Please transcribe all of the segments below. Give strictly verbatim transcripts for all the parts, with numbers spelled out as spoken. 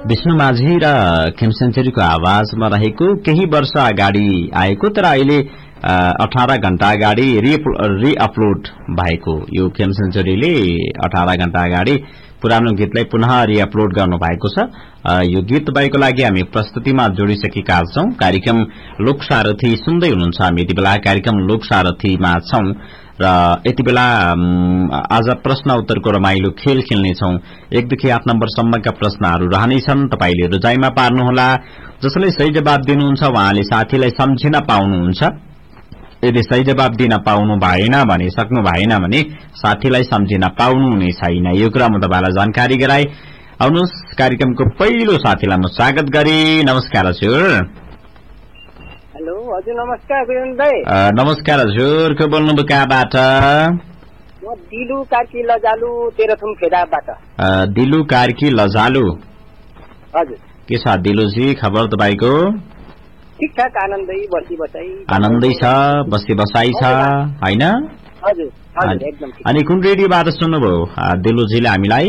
विष्णु माझी र खेम सेन्चुरीको आवाजमा रहेको केही वर्ष अगाडि आएको तर अहिले अठारह घण्टा अगाडि रिअपलोड भएको यो खेम सेन्चुरीले अठारह घण्टा अगाडि पुरानो गीतलाई पुनः रिअपलोड गर्नु भएको छ। यो गीत तपाईँको लागि हामी प्रस्तुतिमा जोडिसकेका छौं। कार्यक्रम लोकसारथी सुन्दै हुनुहुन्छ। हामी यति बेला कार्यक्रम लोकसारथीमा छौं र यति बेला आज प्रश्न उत्तरको रमाइलो खेल खेल्नेछौं। एकदेखि आठ नम्बरसम्मका प्रश्नहरू रहनेछन्। तपाईले रुजाइमा पार्नुहोला। जसले सही जवाब दिनुहुन्छ उहाँले साथीलाई सम्झिन पाउनुहुन्छ। यदि सही जवाब दिन पाउनु भएन भने सक्नु भएन भने साथीलाई सम्झिन पाउनु हुने छैन। यो कुरा म तपाईलाई जानकारी गराए। आउनुहोस् कार्यक्रमको पहिलो साथीलाई म स्वागत गरे। नमस्कार हजुर। हेलो हजुर नमस्कार वीरेन भाइ। नमस्कार हजुर। को बोल्नुभयो कहाँबाट? म दिलु कार्की लजालु तेह्रथुम फेदाबाट। दिलु कार्की लजालु। हजुर। के छ दिलुजी खबर तपाईको? ठीक ठाक आनन्दै बसी बसाई। आनन्दै छ बसी बसाई छ हैन? हजुर हजुर एकदम ठीक। अनि कुन रेडियोबाट सुन्नुभयो दिलुजीले हामीलाई?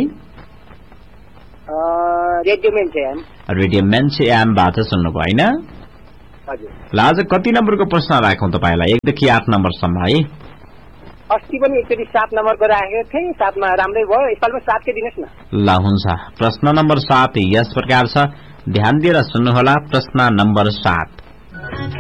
Radio मेन्चे am. रेडियो मेन्चे एमबाट सुन्नुभयो हैन? हजुर। ल आज कति नम्बरको प्रश्न राखौं तपाईलाई? एकदेखि आठ नम्बरसम्म है। अस्ति पनि एकचोटि सात नम्बरको राखेको थिएँ। सातमा राम्रै भयो। यसपालि सातकै दिनुहोस् न। ल हुन्छ। प्रश्न नम्बर सात यस प्रकार छ। ध्यान दिएर सुन्नुहोला। प्रश्न नम्बर सात।